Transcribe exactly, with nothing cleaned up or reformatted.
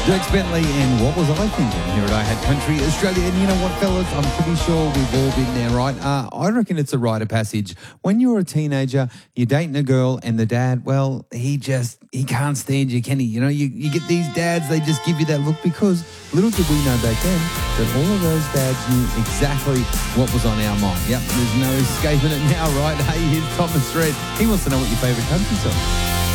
Dirk Bentley and What Was I Thinking here at I Had Country Australia. And you know what, fellas, I'm pretty sure we've all been there, right? Uh, I reckon it's a rite of passage. When you're a teenager, you're dating a girl and the dad, well, he just, he can't stand you, can he? You know, you, you get these dads, they just give you that look because little did we know back then that all of those dads knew exactly what was on our mind. Yep, there's no escaping it now, right? Hey, here's Thomas Red. He wants to know what your favourite country song is.